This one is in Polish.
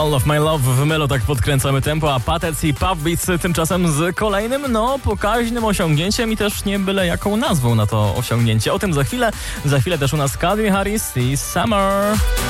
All of My Love w Melo tak podkręcamy tempo, a Patec i Puff Beats tymczasem z kolejnym, pokaźnym osiągnięciem i też nie byle jaką nazwą na to osiągnięcie. O tym za chwilę. Za chwilę też u nas Calvin Harris i Summer.